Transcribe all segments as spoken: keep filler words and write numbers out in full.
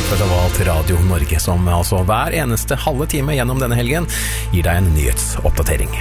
først av alt Radio Norge, som altså hver eneste halve time gjennom denne helgen gir deg en nyhetsoppdatering.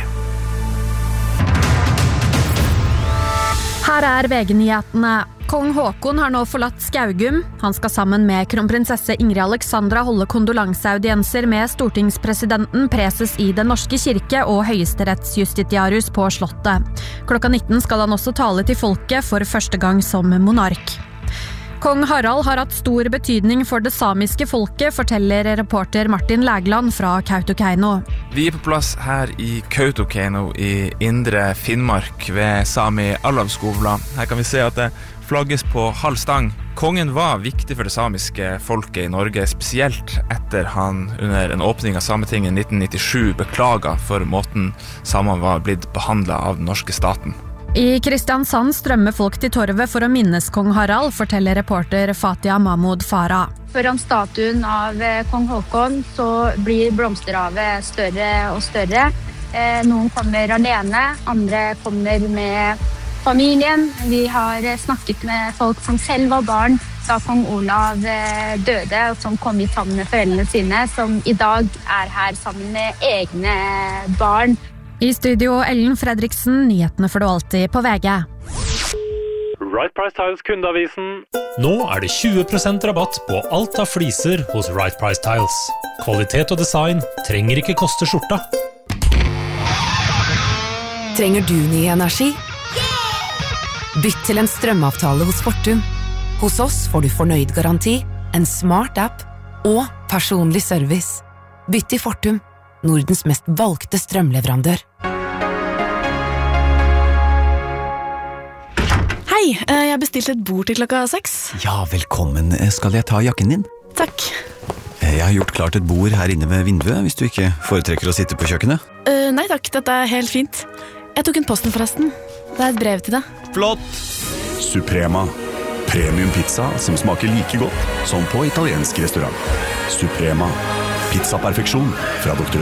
Her er V G-nyhetene. Kong Håkon har nå forlatt Skaugum. Han skal sammen med kronprinsesse Ingrid Alexandra holde kondolanseaudienser med stortingspresidenten, preses i Den norske kirke og høyesterettsjustitiarius på Slottet. Klokka nitten skal han også tale til folket for første gang som monark. Kong Harald har hatt stor betydning for det samiske folket, forteller reporter Martin Lægland fra Kautokeino. Vi er på plass her i Kautokeino i Indre Finnmark ved Sami Allavskovla. Her kan vi se at det flagges på halv stang. Kongen var viktig for det samiske folket i Norge, spesielt etter han under en åpning av Sametinget i nitten nittisju beklaget for måten samene var blitt behandlet av den norske staten. I Kristiansand strømmer folk til torvet for å minnes kong Harald, forteller reporter Fatia Mahmoud Farah. Foran statuen av kong Håkon så blir blomsterhavet større og større. Noen kommer alene, andre kommer med familien. Vi har snakket med folk som selv var barn da kong Olav døde, og som kom i sammen med foreldrene sine, som i dag er her sammen med egne barn. I studio Ellen Fredriksen, nyhetene får du alltid på V G. Right Price Tiles kundeavisen. Nå er det tjue prosent rabatt på alt av fliser hos Right Price Tiles. Kvalitet og design trenger ikke koste skjorta. Trenger du ny energi? Bytt til en strømavtale hos Fortum. Hos oss får du fornøyd garanti, en smart app og personlig service. Bytt til Fortum, Nordens mest valgte strømleverandør. Hei, jeg bestilte et bord til klokka seks. Ja, velkommen. Skal jeg ta jakken din? Takk. Jeg har gjort klart et bord her inne ved vinduet, hvis du ikke foretrekker å sitte på kjøkkenet. Uh, nei takk, dette er helt fint. Jeg tok en posten forresten. Det er et brev til deg. Flott! Suprema. Premium pizza som smaker like godt som på italiensk restaurant. Suprema. Pizza perfeksjon fra doktor